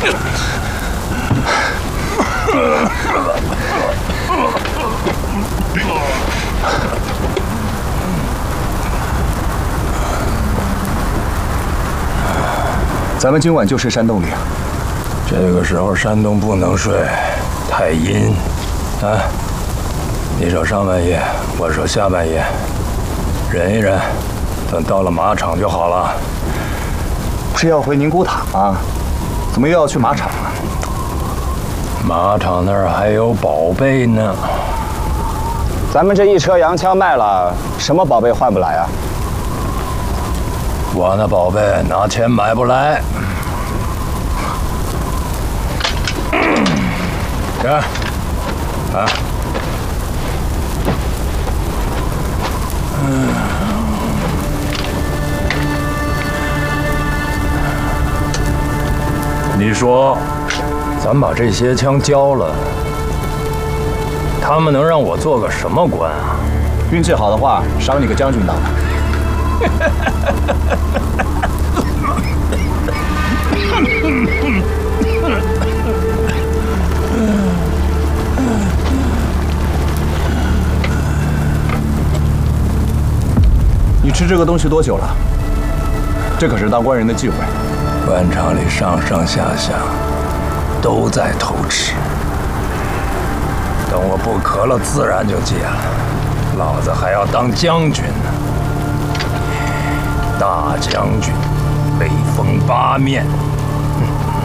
咱们今晚就睡山洞里啊。 这个时候山洞不能睡，太阴。啊，你说上半夜，我说下半夜，忍一忍，等到了马场就好了。 不是要回宁古塔吗？怎么又要去马场啊？ 马场那儿还有宝贝呢。 咱们这一车洋枪卖了，什么宝贝换不来啊？ 我那宝贝拿钱买不来。这，啊，你说，咱把这些枪交了，他们能让我做个什么官啊？ 运气好的话，赏你个将军当。你吃这个东西多久了？这可是当官人的忌讳。 官场里上上下下都在偷吃，等我不渴了，自然就戒了。老子还要当将军呢，大将军，威风八面。